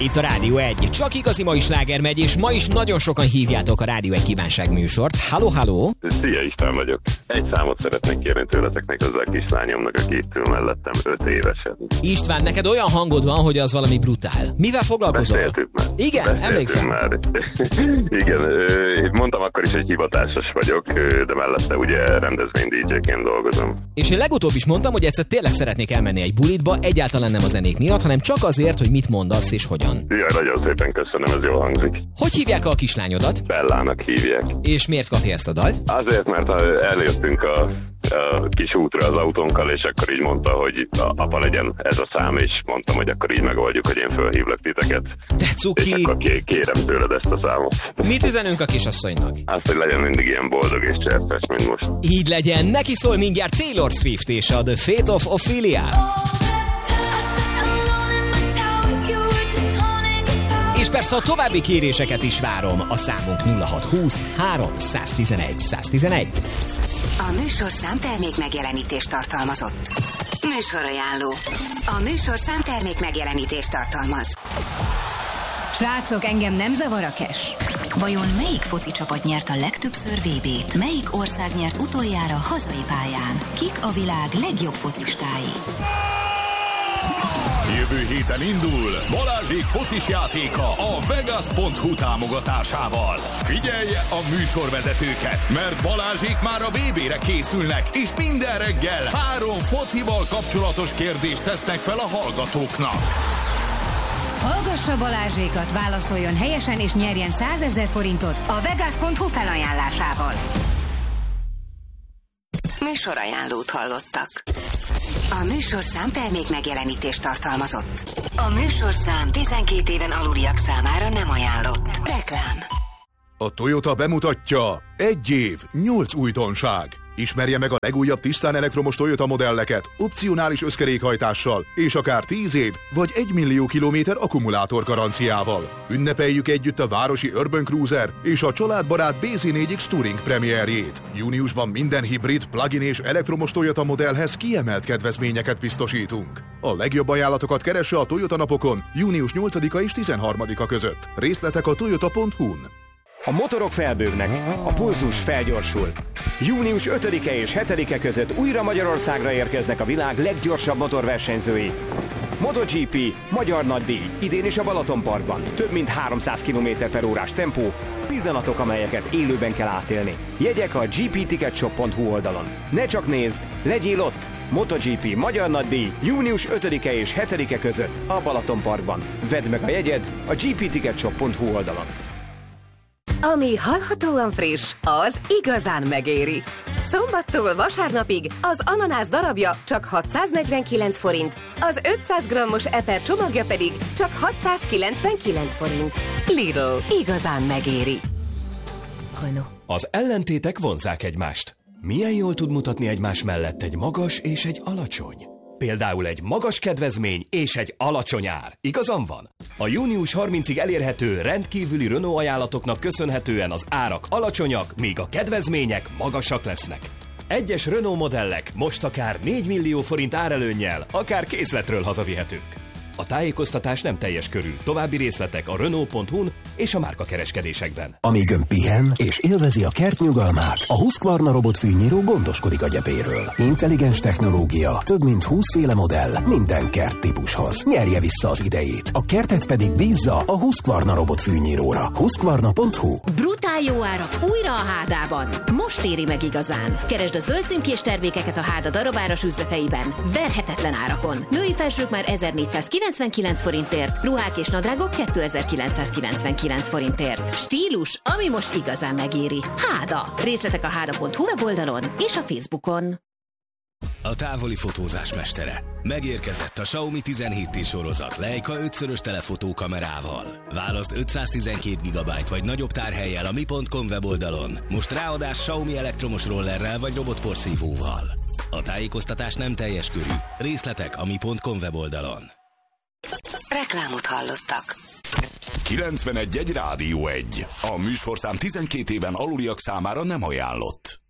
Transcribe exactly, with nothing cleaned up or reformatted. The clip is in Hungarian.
Itt a Rádió egy. Csak igazi mai sláger megy, és ma is nagyon sokan hívjátok a Rádió egy kívánság műsort. Halló, halló! Szia, István vagyok. Egy számot szeretnék kérni tőletek, még hozzá a kislányomnak, aki itt ül mellettem, öt évesen. István, neked olyan hangod van, hogy az valami brutál. Mivel foglalkozol? Beszéltük már. Igen, Beszéltük emlékszem. Már. Igen, én mondtam akkor is, hogy hivatásos vagyok, de mellette ugye rendezvény dé dzsé-ként dolgozom. És én legutóbb is mondtam, hogy egyszer tényleg szeretnék elmenni egy bulitba, egyáltalán nem a zenék miatt, hanem csak azért, hogy mit mondasz és hogyan. Jaj, nagyon szépen köszönöm, ez jól hangzik. Hogy hívják a kislányodat? Bellának hívják. És miért kapja ezt a dalt? Azért, mert eljöttünk a, a kis útra az autónkkal, és akkor így mondta, hogy apa legyen ez a szám, és mondtam, hogy akkor így megoldjuk, hogy én fölhívlak titeket. De cuki! És akkor kérem tőled ezt a számot. Mit üzenünk a kisasszonynak? Azt, hogy legyen mindig ilyen boldog és csertes, mint most. Így legyen, neki szól mindjárt Taylor Swift és a The Fate of Ophelia. És persze a további kéréseket is várom. A számunk nulla hat húsz három tizenegy száz tizenegy. A műsorszám termék megjelenítést tartalmazott. Műsorajánló. A műsorszám termék megjelenítést tartalmaz. Srácok, engem nem zavar a cash. Vajon melyik foci csapat nyert a legtöbbször vé bét? Melyik ország nyert utoljára hazai pályán? Kik a világ legjobb focistái? Jövő héten indul Balázsék focis játéka a Vegas pont hu támogatásával. Figyelje a műsorvezetőket, mert Balázsék már a vé bére készülnek, és minden reggel három focival kapcsolatos kérdést tesznek fel a hallgatóknak. Hallgassa Balázsékat, válaszoljon helyesen és nyerjen százezer forintot a Vegas pont hu felajánlásával. Műsorajánlót hallottak. A műsorszám termék megjelenítést tartalmazott. A műsorszám tizenkét éven aluliak számára nem ajánlott. Reklám. A Toyota bemutatja egy év, nyolc újdonság. Ismerje meg a legújabb tisztán elektromos Toyota modelleket, opcionális összkerékhajtással, és akár tíz év vagy egy millió kilométer akkumulátor garanciával. Ünnepeljük együtt a városi Urban Cruiser és a családbarát bé zé négy X Touring premierjét. Júniusban minden hibrid, plug-in és elektromos Toyota modellhez kiemelt kedvezményeket biztosítunk. A legjobb ajánlatokat keresse a Toyota napokon június nyolcadika és tizenharmadika között. Részletek a toyota pont hu-n. A motorok felbőgnek, a pulzus felgyorsul. június ötödike és hetedike között újra Magyarországra érkeznek a világ leggyorsabb motorversenyzői. MotoGP, Magyar Nagydíj, idén is a Balatonparkban. Több mint háromszáz kilométer per órás tempó, pillanatok, amelyeket élőben kell átélni. Jegyek a gé pé ticket shop pont hu oldalon. Ne csak nézd, legyél ott! MotoGP, Magyar Nagydíj, június ötödike és hetedike között a Balatonparkban. Vedd meg a jegyed a gé pé ticket shop pont hu oldalon. Ami hallhatóan friss, az igazán megéri. Szombattól vasárnapig az ananász darabja csak hatszáznegyvenkilenc forint, az ötszáz grammos eper csomagja pedig csak hatszázkilencvenkilenc forint. Lidl, igazán megéri. Renault. Az ellentétek vonzzák egymást. Milyen jól tud mutatni egymás mellett egy magas és egy alacsony? Például egy magas kedvezmény és egy alacsony ár. Igazam van? A június harmincadikáig elérhető rendkívüli Renault ajánlatoknak köszönhetően az árak alacsonyak, míg a kedvezmények magasak lesznek. Egyes Renault modellek most akár négy millió forint árelőnnyel, akár készletről hazavihetők. A tájékoztatás nem teljes körű. További részletek a renault pont hu-n és a márkakereskedésekben. Amíg ön pihen és élvezi a kert nyugalmát, a Husqvarna robotfűnyíró gondoskodik a gyepéről. Intelligens technológia, több mint húsz féle modell, minden kert típushoz. Nyerje vissza az idejét. A kertet pedig bízza a Husqvarna robotfűnyíróra. Husqvarna pont hu. Brutál jó árak újra a Hádában. Most éri meg igazán. Keresd a zöld címkés termékeket a Háda darabáras üzleteiben. Verhetetlen árakon. Női felsők már ezernégyszázkilencvenkilenc forintért, ruhák és nadrágok kétezer-kilencszázkilencvenkilenc forintért. Stílus, ami most igazán megéri. Háda. Részletek a háda pont hu weboldalon és a Facebookon. A távoli fotózás mestere. Megérkezett a Xiaomi tizenhét té sorozat Leica ötszörös telefotó kamerával. Válaszd ötszáztizenkét gigabyte vagy nagyobb tárhellyel a mi pont com weboldalon. Most ráadás Xiaomi elektromos rollerrel vagy robotporszívóval. A tájékoztatás nem teljes körű. Részletek a mi pont com weboldalon. Reklámot hallottak. kilencvenegy egy Rádió egy. A műsorszám tizenkét éven aluliak számára nem ajánlott.